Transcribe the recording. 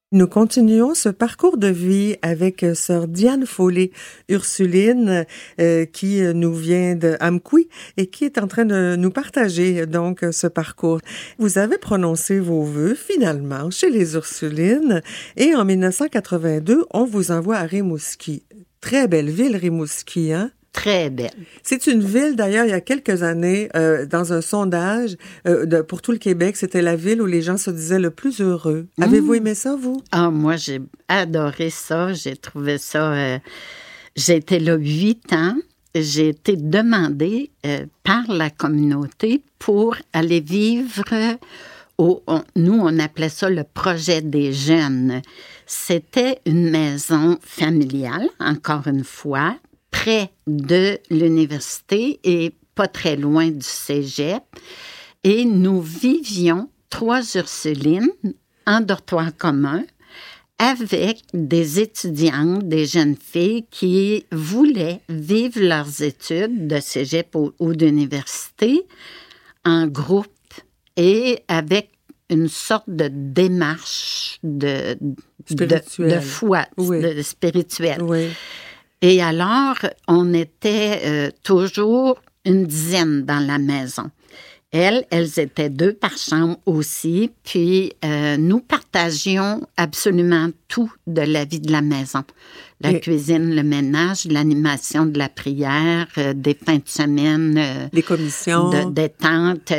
Nous continuons ce parcours de vie avec sœur Diane Foley, Ursuline, qui nous vient de Amqui et qui est en train de nous partager donc ce parcours. Vous avez prononcé vos vœux finalement chez les Ursulines et en 1982, on vous envoie à Rimouski. Très belle ville, Rimouski, hein? Très belle. C'est une ville, d'ailleurs, il y a quelques années, dans un sondage pour tout le Québec, c'était la ville où les gens se disaient le plus heureux. Avez-vous aimé ça, vous? Ah, moi, j'ai adoré ça. J'ai trouvé ça... j'ai été là 8 ans. J'ai été demandée par la communauté pour aller vivre... nous, on appelait ça le projet des jeunes. C'était une maison familiale, encore une fois, près de l'université et pas très loin du cégep. Et nous vivions 3 Ursulines en dortoir commun avec des étudiantes, des jeunes filles qui voulaient vivre leurs études de cégep ou d'université en groupe et avec une sorte de démarche de foi, oui. spirituelle. Oui. Et alors, on était toujours une dizaine dans la maison. Elles étaient 2 par chambre aussi, puis nous partagions absolument tout de la vie de la maison. La cuisine, le ménage, l'animation de la prière, des fins de semaine. Les commissions. Détente,